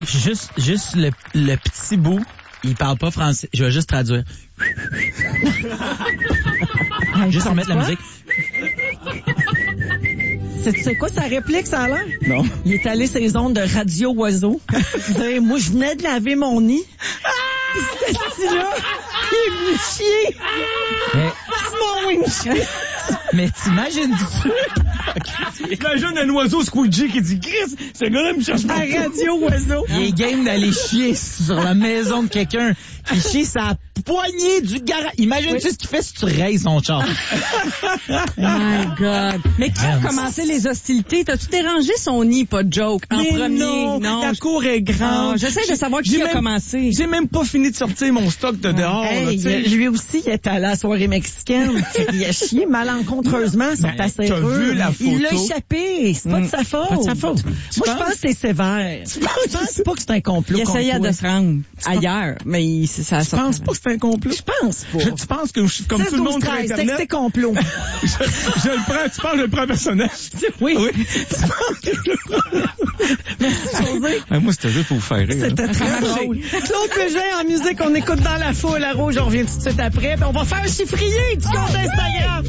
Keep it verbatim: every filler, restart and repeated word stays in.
Juste, juste le, le petit bout, il parle pas français. Je vais juste traduire. Juste remettre la musique. C'est, c'est quoi sa réplique, ça a l'air? Non. Il est allé sur les ondes de Radio Oiseau. Dire, moi, je venais de laver mon nid. Puis ce là il est venu chier. Mais, C'est mon windshield. mais t'imagines Imagine un oiseau squeegee qui dit « Chris, ce gars-là me cherche À pas. » Radio Oiseau. il est game d'aller chier sur la maison de quelqu'un qui chie sa poignée du garage. Imagine-tu ce qu'il fait si tu rayes son char. My God. Mais qui a commencé les hostilités? T'as-tu dérangé son nid, pas de joke, en Mais premier? non, la cour est Ah, grande. j'essaie de savoir qui J'ai a même- commencé. J'ai même pas fini de sortir mon stock de dehors. là, Hey, tu sais. lui aussi, il est allé à la soirée mexicaine. Il a chié malencontreusement sur Ben, ta t'as serrure. vu la Il l'a photo? échappé. C'est pas de sa faute. Pas de sa faute. Moi, je penses? pense que c'est sévère. Je pense pas que c'est un complot. Il essayait contre de toi. se rendre ailleurs, mais il, c'est- ça a Je pense pas que c'est un complot. Je pense pas. Je, tu penses que je- comme tout le monde sur seize douze treize, Internet, c'est complot. je, je le prends, tu parles, je le prends personnel. Oui. Oui. Tu penses que je le prends? José. Ben, moi, c'était juste pour vous faire rire. C'était très drôle. Claude Bégin en musique, on écoute dans la foule à Rouge. On revient tout de suite après. Puis on va faire un chiffrier du compte Instagram.